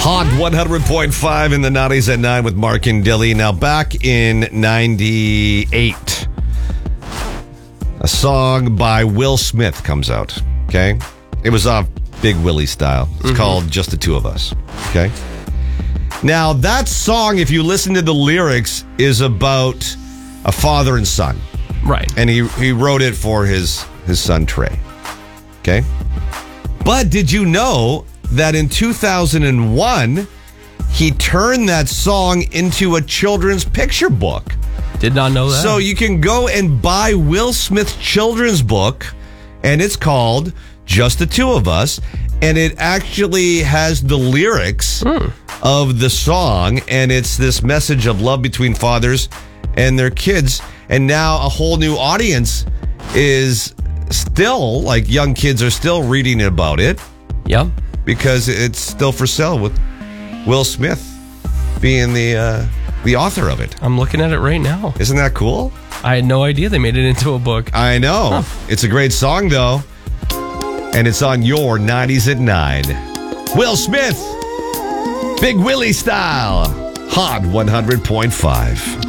Hot 100.5 in the 90s at 9 with Mark and Dilly. Now, back in 98, a song by Will Smith comes out, okay? It was off Big Willie style. It's called Just the Two of Us, okay? Now, that song, if you listen to the lyrics, is about a father and son. Right. And he wrote it for his son, Trey, okay? But did you know that in 2001, he turned that song into a children's picture book? Did not know that. So you can go and buy Will Smith's children's book, and it's called Just the Two of Us, and it actually has the lyrics of the song, and it's this message of love between fathers and their kids. And now a whole new audience is still, like young kids are still reading about it. Yep. Because it's still for sale with Will Smith being the author of it. I'm looking at it right now. Isn't that cool? I had no idea they made it into a book. I know. It's a great song, though. And it's on your 90s at 9. Will Smith, Big Willie style. Hot 100.5.